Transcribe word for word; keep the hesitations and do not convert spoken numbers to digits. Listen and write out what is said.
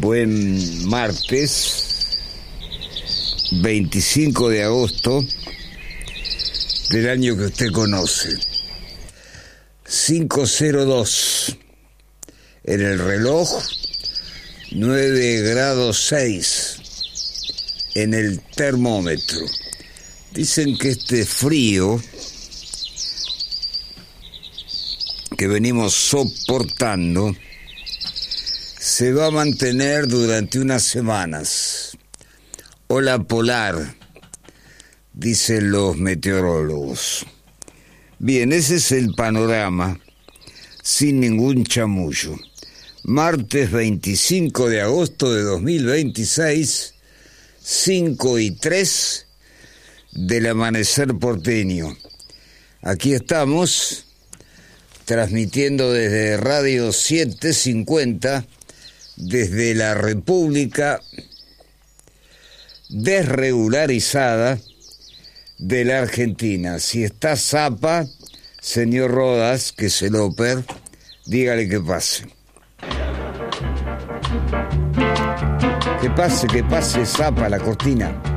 Buen martes, veinticinco de agosto del año que usted conoce. cinco cero dos en el reloj, nueve grados seis en el termómetro. Dicen que este frío que venimos soportando se va a mantener durante unas semanas. Ola polar, dicen los meteorólogos. Bien, ese es el panorama, sin ningún chamullo. Martes veinticinco de agosto de dos mil veintiséis, cinco y tres del amanecer porteño. Aquí estamos, transmitiendo desde Radio setecientos cincuenta, desde la República desregularizada de la Argentina. Si está Zapa, señor Rodas, que es el óper, dígale que pase. Que pase, que pase Zapa, la cortina.